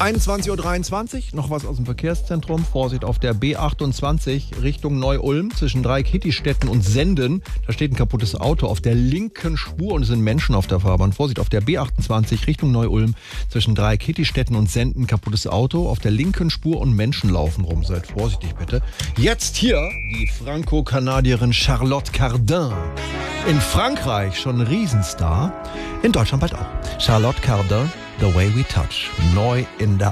21:23 Uhr, noch was aus dem Verkehrszentrum. Vorsicht auf der B28 Richtung Neu-Ulm zwischen Dreieck-Hittistetten und Senden. Da steht ein kaputtes Auto auf der linken Spur und es sind Menschen auf der Fahrbahn. Vorsicht auf der B28 Richtung Neu-Ulm zwischen Dreieck-Hittistetten und Senden. Kaputtes Auto auf der linken Spur und Menschen laufen rum. Seid vorsichtig bitte. Jetzt hier die Franco-Kanadierin Charlotte Cardin. In Frankreich schon ein Riesenstar. In Deutschland bald auch. Charlotte Cardin, The Way We Touch. Neu in der